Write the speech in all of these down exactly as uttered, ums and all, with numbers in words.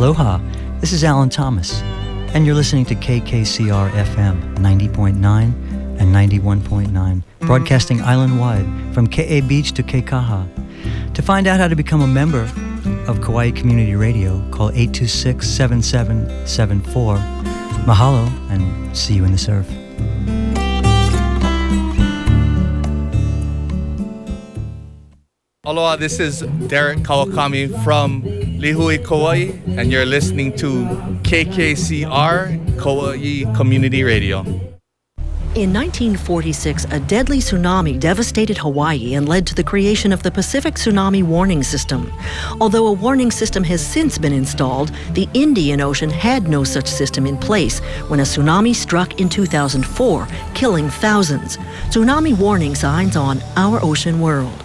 Aloha, this is Alan Thomas, and you're listening to K K C R F M ninety point nine and ninety-one point nine, broadcasting island-wide from Ke'e Beach to Keikaha. To find out how to become a member of Kauai Community Radio, call eight two six, seven seven seven four. Mahalo, and see you in the surf. Aloha, this is Derek Kawakami from Lihue, Kauai, and you're listening to K K C R, Kauai Community Radio. In nineteen forty-six, a deadly tsunami devastated Hawaii and led to the creation of the Pacific Tsunami Warning System. Although a warning system has since been installed, the Indian Ocean had no such system in place when a tsunami struck in two thousand four, killing thousands. Tsunami warning signs on Our Ocean World.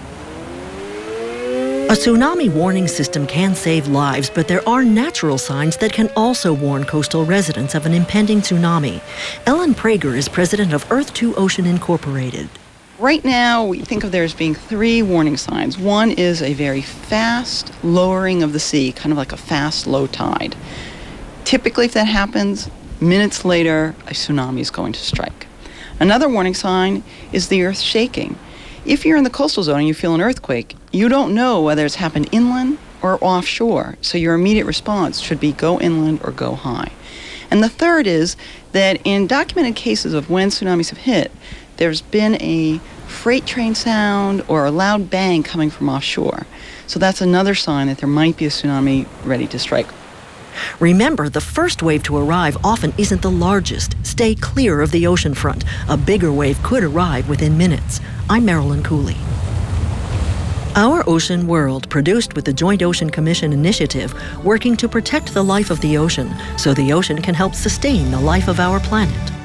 A tsunami warning system can save lives, but there are natural signs that can also warn coastal residents of an impending tsunami. Ellen Prager is president of Earth two Ocean Incorporated. Right now, we think of there as being three warning signs. One is a very fast lowering of the sea, kind of like a fast low tide. Typically, if that happens, minutes later, a tsunami is going to strike. Another warning sign is the earth shaking. If you're in the coastal zone and you feel an earthquake, you don't know whether it's happened inland or offshore, so your immediate response should be go inland or go high. And the third is that in documented cases of when tsunamis have hit, there's been a freight train sound or a loud bang coming from offshore. So that's another sign that there might be a tsunami ready to strike. Remember, the first wave to arrive often isn't the largest. Stay clear of the ocean front. A bigger wave could arrive within minutes. I'm Marilyn Cooley. Our Ocean World, produced with the Joint Ocean Commission initiative, working to protect the life of the ocean so the ocean can help sustain the life of our planet.